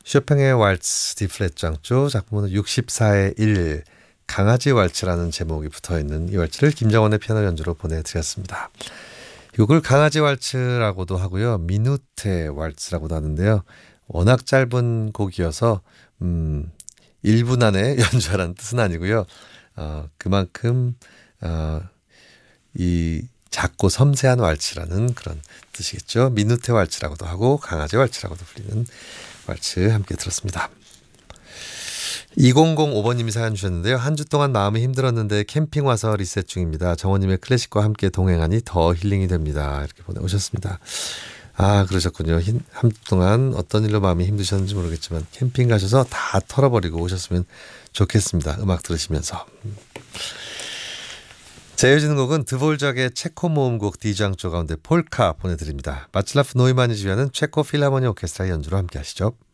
쇼팽의 왈츠 D플랫 장조 작품은 64의 1 강아지 왈츠라는 제목이 붙어있는 이 왈츠를 김정원의 피아노 연주로 보내드렸습니다. 이 곡을 강아지 왈츠라고도 하고요. 미누테 왈츠라고도 하는데요. 워낙 짧은 곡이어서 1분 안에 연주하라는 뜻은 아니고요. 그만큼 이 작고 섬세한 왈츠라는 그런 뜻이겠죠. 미누테 왈츠라고도 하고 강아지 왈츠라고도 불리는 왈츠 함께 들었습니다. 2005번님이 사연 주셨는데요. 한 주 동안 마음이 힘들었는데 캠핑 와서 리셋 중입니다. 정원님의 클래식과 함께 동행하니 더 힐링이 됩니다. 이렇게 보내오셨습니다. 그러셨군요. 한 주 동안 어떤 일로 마음이 힘드셨는지 모르겠지만 캠핑 가셔서 다 털어버리고 오셨으면 좋겠습니다. 음악 들으시면서. 자, 이어지는 곡은 드볼작의 체코 모음곡 D장조 가운데 폴카 보내드립니다. 마칠라프 노이만이 지휘하는 체코 필하모니 오케스트라 연주로 함께 하시죠.